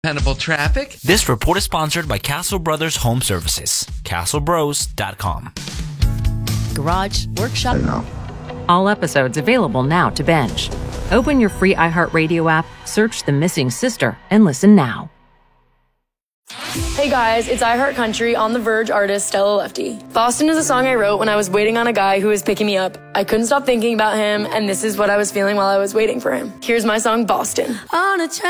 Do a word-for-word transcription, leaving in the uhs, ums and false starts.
Dependable traffic. This report is sponsored by Castle Brothers Home Services. castle bros dot com. Garage, workshop. All episodes available now to binge. Open your free iHeartRadio app, search The Missing Sister, and listen now. Hey guys, it's iHeart Country on the Verge artist Stella Lefty. Boston is a song I wrote when I was waiting on a guy who was picking me up. I couldn't stop thinking about him, and this is what I was feeling while I was waiting for him. Here's my song, Boston. On a